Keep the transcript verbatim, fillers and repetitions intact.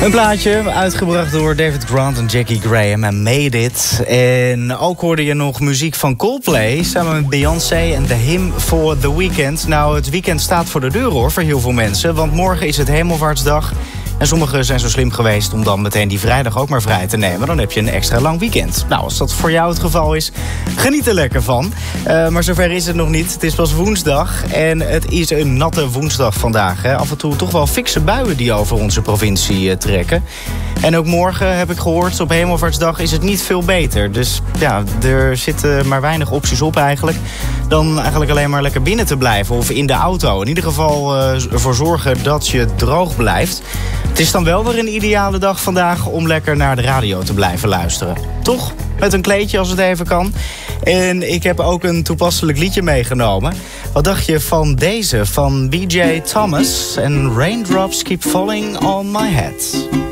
Een plaatje uitgebracht door David Grant en Jackie Graham en Made It. En ook hoorde je nog muziek van Coldplay samen met Beyoncé en The Hymn for the Weekend. Nou, het weekend staat voor de deur hoor, voor heel veel mensen. Want morgen is het Hemelvaartsdag. En sommigen zijn zo slim geweest om dan meteen die vrijdag ook maar vrij te nemen. Dan heb je een extra lang weekend. Nou, als dat voor jou het geval is, geniet er lekker van. Uh, maar zover is het nog niet. Het is pas woensdag en het is een natte woensdag vandaag. Hè. Af en toe toch wel fikse buien die over onze provincie uh, trekken. En ook morgen heb ik gehoord, op Hemelvaartsdag is het niet veel beter. Dus ja, er zitten maar weinig opties op eigenlijk. Dan eigenlijk alleen maar lekker binnen te blijven of in de auto. In ieder geval uh, ervoor zorgen dat je droog blijft. Het is dan wel weer een ideale dag vandaag om lekker naar de radio te blijven luisteren. Toch? Met een kleedje als het even kan. En ik heb ook een toepasselijk liedje meegenomen. Wat dacht je van deze? Van B J Thomas en Raindrops Keep Falling on My Head.